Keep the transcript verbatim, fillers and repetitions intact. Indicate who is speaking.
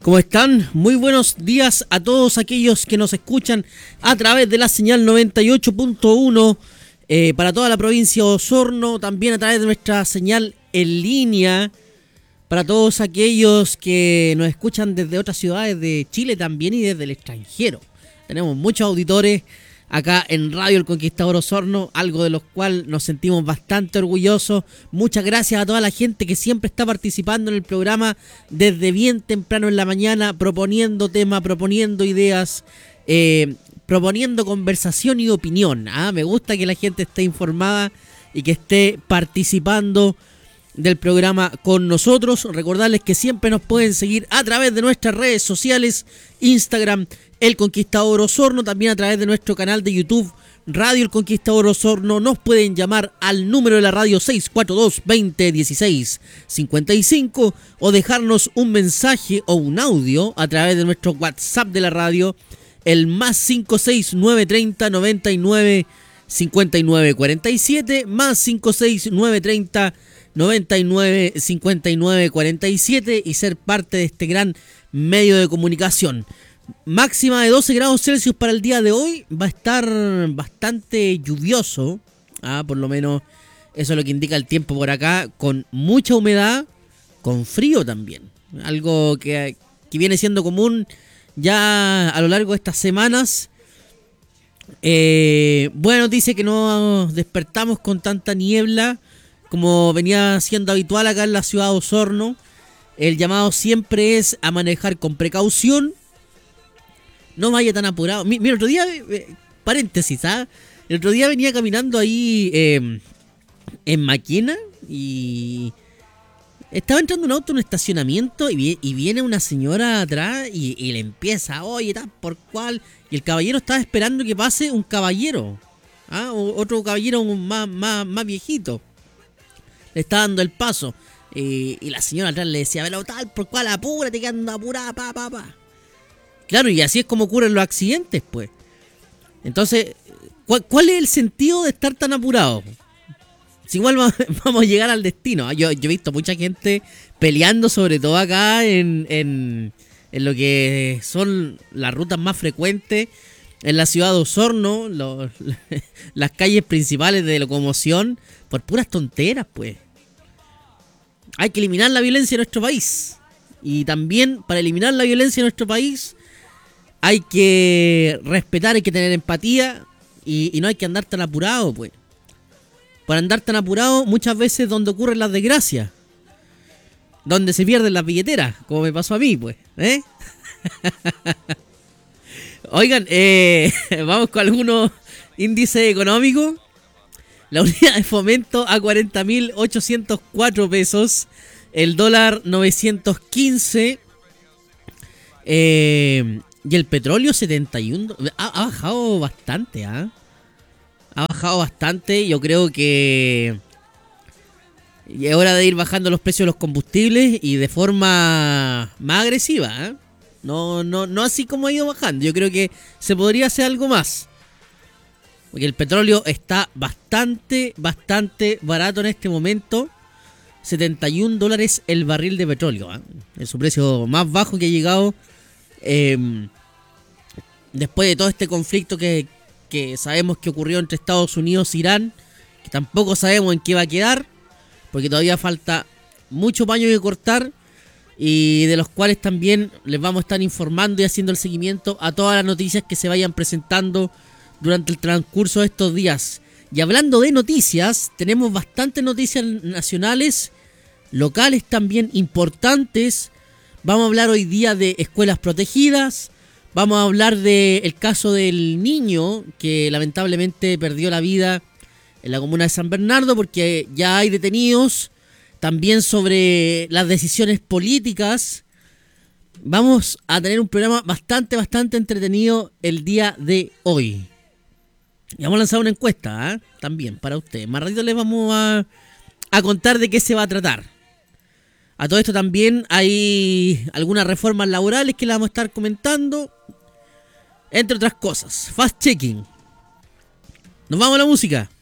Speaker 1: ¿Cómo están? Muy buenos días a todos aquellos que nos escuchan a través de la señal noventa y ocho punto uno eh, para toda la provincia de Osorno, también a través de nuestra señal en línea, para todos aquellos que nos escuchan desde otras ciudades de Chile también y desde el extranjero. Tenemos muchos auditores acá en Radio El Conquistador Osorno, algo de los cuales nos sentimos bastante orgullosos. Muchas gracias a toda la gente que siempre está participando en el programa desde bien temprano en la mañana, proponiendo temas, proponiendo ideas, eh, proponiendo conversación y opinión. ¿ah? Me gusta que la gente esté informada y que esté participando del programa con nosotros. Recordarles que siempre nos pueden seguir a través de nuestras redes sociales, Instagram, El Conquistador Osorno, también a través de nuestro canal de YouTube, Radio El Conquistador Osorno. Nos pueden llamar al número de la radio seis cuatro dos, veinte, dieciséis, cincuenta y cinco o dejarnos un mensaje o un audio a través de nuestro WhatsApp de la radio, el más cinco seis nueve treinta, noventa y nueve, cincuenta y nueve, cuarenta y siete, más cinco seis nueve treinta, noventa y nueve, cincuenta y nueve, cuarenta y siete y ser parte de este gran medio de comunicación. Máxima de doce grados Celsius para el día de hoy. Va a estar bastante lluvioso, ah, por lo menos eso es lo que indica el tiempo por acá, con mucha humedad, con frío también, algo que, que viene siendo común ya a lo largo de estas semanas. Eh, bueno, dice que no despertamos con tanta niebla como venía siendo habitual acá en la ciudad de Osorno. El llamado siempre es a manejar con precaución. No vaya tan apurado. Mira, el otro día, eh, paréntesis, ¿ah? El otro día venía caminando ahí eh, en Maquena y estaba entrando un auto en un estacionamiento y, vi, y viene una señora atrás y, y le empieza, oye, tal por cual. Y el caballero estaba esperando que pase un caballero, ¿ah? Otro caballero más, más, más viejito. Le está dando el paso. Eh, y la señora atrás le decía, pero tal por cual, apúrate que anda apurada, pa, pa, pa. Claro, y así es como ocurren los accidentes, pues. Entonces, ¿cuál, cuál es el sentido de estar tan apurado? Si igual vamos a llegar al destino. Yo, yo he visto mucha gente peleando, sobre todo acá en, en, en lo que son las rutas más frecuentes en la ciudad de Osorno, los, las calles principales de locomoción, por puras tonteras, pues. Hay que eliminar la violencia en nuestro país. Y también, para eliminar la violencia en nuestro país, hay que respetar, hay que tener empatía y, y no hay que andar tan apurado, pues. Para andar tan apurado, muchas veces donde ocurren las desgracias, donde se pierden las billeteras, como me pasó a mí, pues. ¿eh? Oigan, eh, vamos con algunos índices económicos. La unidad de fomento a cuarenta mil ochocientos cuatro pesos. El dólar novecientos quince. Eh, y el petróleo setenta y uno. Ha, ha bajado bastante, ¿ah? ¿eh? Ha bajado bastante. Yo creo que es hora de ir bajando los precios de los combustibles y de forma más agresiva, ¿eh? No, no, no así como ha ido bajando. Yo creo que se podría hacer algo más. Porque el petróleo está bastante, bastante barato en este momento. setenta y un dólares el barril de petróleo, ¿eh? Es su precio más bajo que ha llegado eh, después de todo este conflicto que, que sabemos que ocurrió entre Estados Unidos e Irán. Que tampoco sabemos en qué va a quedar, porque todavía falta mucho paño que cortar. Y de los cuales también les vamos a estar informando y haciendo el seguimiento a todas las noticias que se vayan presentando durante el transcurso de estos días. Y hablando de noticias, tenemos bastantes noticias nacionales, locales también importantes. Vamos a hablar hoy día de escuelas protegidas. Vamos a hablar del caso del niño que lamentablemente perdió la vida en la comuna de San Bernardo porque ya hay detenidos. También sobre las decisiones políticas. Vamos a tener un programa bastante, bastante entretenido el día de hoy. Y vamos a lanzar una encuesta, ¿eh? También para ustedes. Más ratito les vamos a, a contar de qué se va a tratar. A todo esto también hay algunas reformas laborales que las vamos a estar comentando. Entre otras cosas. Fast checking. Nos vamos a la música.